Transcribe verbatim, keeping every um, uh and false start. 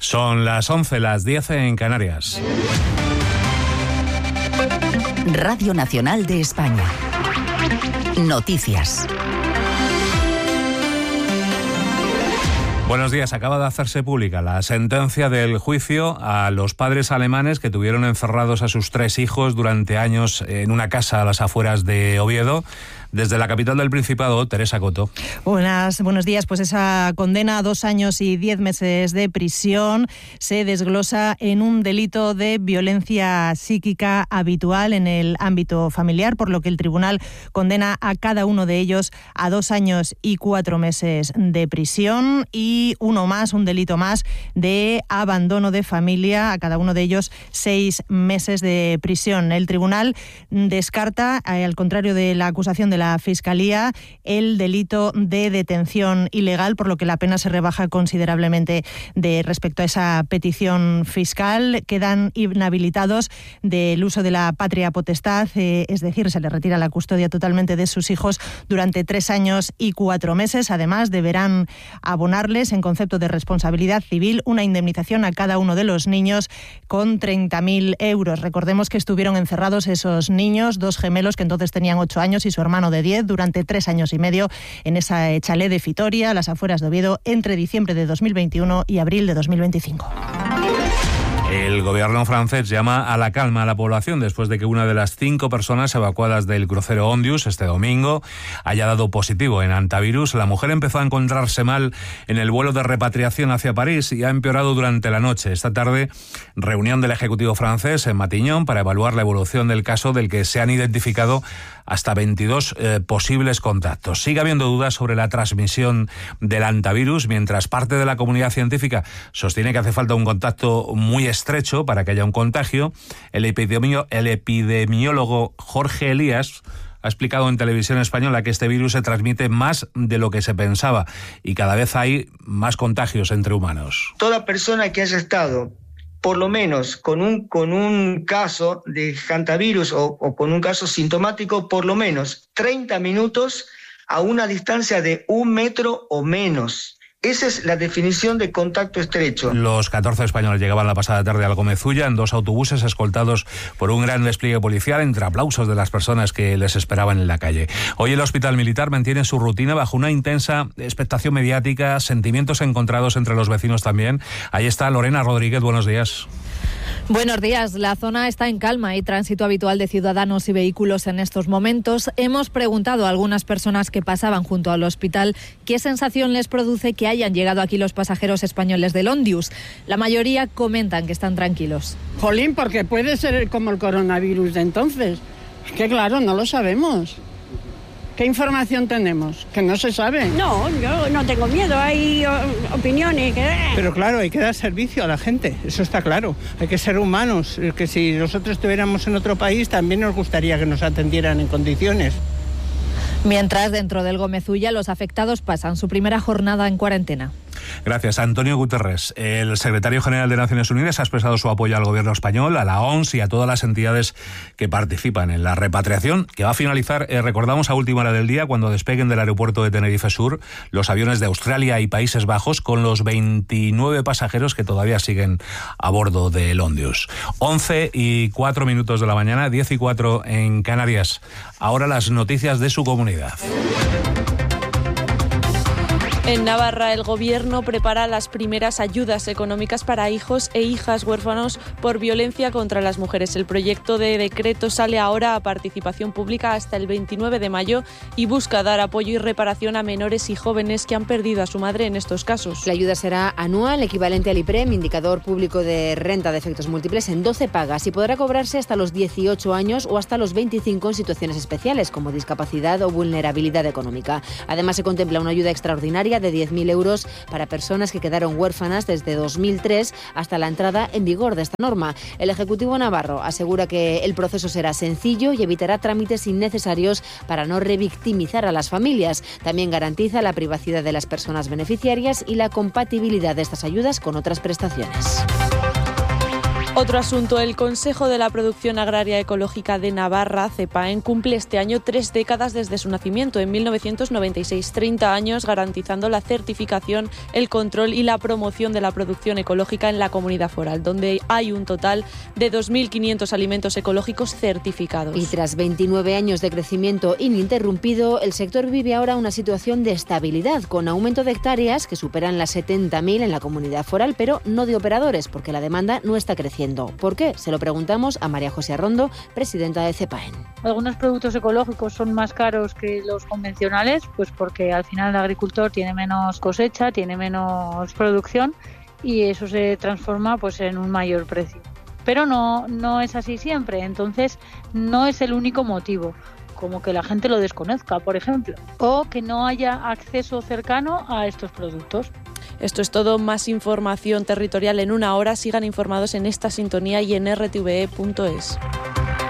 Son las once, las diez en Canarias. Radio Nacional de España. Noticias. Buenos días. Acaba de hacerse pública la sentencia del juicio a los padres alemanes que tuvieron encerrados a sus tres hijos durante años en una casa a las afueras de Oviedo. Desde la capital del Principado, Teresa Coto. Buenas, buenos días. Pues esa condena a dos años y diez meses de prisión se desglosa en un delito de violencia psíquica habitual en el ámbito familiar, por lo que el tribunal condena a cada uno de ellos a dos años y cuatro meses de prisión y uno más, un delito más de abandono de familia, a cada uno de ellos seis meses de prisión. El tribunal descarta, al contrario de la acusación de la la Fiscalía, el delito de detención ilegal, por lo que la pena se rebaja considerablemente de respecto a esa petición fiscal. Quedan inhabilitados del uso de la patria potestad, eh, es decir, se les retira la custodia totalmente de sus hijos durante tres años y cuatro meses. Además, deberán abonarles, en concepto de responsabilidad civil, una indemnización a cada uno de los niños con treinta mil euros. Recordemos que estuvieron encerrados esos niños, dos gemelos que entonces tenían ocho años y su hermano de diez, durante tres años y medio en esa chalet de Fitoria, a las afueras de Oviedo, entre diciembre de dos mil veintiuno y abril de dos mil veinticinco. El gobierno francés llama a la calma a la población después de que una de las cinco personas evacuadas del crucero Ondius este domingo haya dado positivo en hantavirus. La mujer empezó a encontrarse mal en el vuelo de repatriación hacia París y ha empeorado durante la noche. Esta tarde, reunión del Ejecutivo francés en Matignon para evaluar la evolución del caso, del que se han identificado hasta veintidós eh, posibles contactos. Sigue habiendo dudas sobre la transmisión del hantavirus, mientras parte de la comunidad científica sostiene que hace falta un contacto muy estrecho para que haya un contagio. El, epidemio, el epidemiólogo Jorge Elías ha explicado en Televisión Española que este virus se transmite más de lo que se pensaba y cada vez hay más contagios entre humanos. Toda persona que haya estado por lo menos con un, con un caso de hantavirus o, o con un caso sintomático, por lo menos treinta minutos a una distancia de un metro o menos. Esa es la definición de contacto estrecho. Los catorce españoles llegaban la pasada tarde a Algomezulla en dos autobuses escoltados por un gran despliegue policial, entre aplausos de las personas que les esperaban en la calle. Hoy el Hospital Militar mantiene su rutina bajo una intensa expectación mediática, sentimientos encontrados entre los vecinos también. Ahí está Lorena Rodríguez, buenos días. Buenos días. La zona está en calma. Hay tránsito habitual de ciudadanos y vehículos en estos momentos. Hemos preguntado a algunas personas que pasaban junto al hospital qué sensación les produce que hayan llegado aquí los pasajeros españoles del Ondius. La mayoría comentan que están tranquilos. Jolín, porque puede ser como el coronavirus de entonces. Es que claro, no lo sabemos. ¿Qué información tenemos? Que no se sabe. No, yo no tengo miedo, hay opiniones. Que... Pero claro, hay que dar servicio a la gente, eso está claro. Hay que ser humanos, que si nosotros estuviéramos en otro país también nos gustaría que nos atendieran en condiciones. Mientras, dentro del Gomezulla, los afectados pasan su primera jornada en cuarentena. Gracias. Antonio Guterres, el secretario general de Naciones Unidas, ha expresado su apoyo al gobierno español, a la O M S y a todas las entidades que participan en la repatriación, que va a finalizar, eh, recordamos, a última hora del día, cuando despeguen del aeropuerto de Tenerife Sur los aviones de Australia y Países Bajos, con los veintinueve pasajeros que todavía siguen a bordo del Ondius. once y cuatro minutos de la mañana, diez y cuatro en Canarias. Ahora las noticias de su comunidad. En Navarra, el Gobierno prepara las primeras ayudas económicas para hijos e hijas huérfanos por violencia contra las mujeres. El proyecto de decreto sale ahora a participación pública hasta el veintinueve de mayo y busca dar apoyo y reparación a menores y jóvenes que han perdido a su madre en estos casos. La ayuda será anual, equivalente al IPREM, indicador público de renta de efectos múltiples, en doce pagas y podrá cobrarse hasta los dieciocho años o hasta los veinticinco en situaciones especiales, como discapacidad o vulnerabilidad económica. Además, se contempla una ayuda extraordinaria de diez mil euros para personas que quedaron huérfanas desde dos mil tres hasta la entrada en vigor de esta norma. El Ejecutivo navarro asegura que el proceso será sencillo y evitará trámites innecesarios para no revictimizar a las familias. También garantiza la privacidad de las personas beneficiarias y la compatibilidad de estas ayudas con otras prestaciones. Otro asunto, el Consejo de la Producción Agraria Ecológica de Navarra, CEPAEN, cumple este año tres décadas desde su nacimiento, en mil novecientos noventa y seis, treinta años garantizando la certificación, el control y la promoción de la producción ecológica en la comunidad foral, donde hay un total de dos mil quinientos alimentos ecológicos certificados. Y tras veintinueve años de crecimiento ininterrumpido, el sector vive ahora una situación de estabilidad, con aumento de hectáreas que superan las setenta mil en la comunidad foral, pero no de operadores, porque la demanda no está creciendo. ¿Por qué? Se lo preguntamos a María José Arrondo, presidenta de CEPAEN. Algunos productos ecológicos son más caros que los convencionales, pues porque al final el agricultor tiene menos cosecha, tiene menos producción y eso se transforma pues en un mayor precio. Pero no, no es así siempre, entonces no es el único motivo, como que la gente lo desconozca, por ejemplo, o que no haya acceso cercano a estos productos. Esto es todo, más información territorial en una hora. Sigan informados en esta sintonía y en r t v e punto es.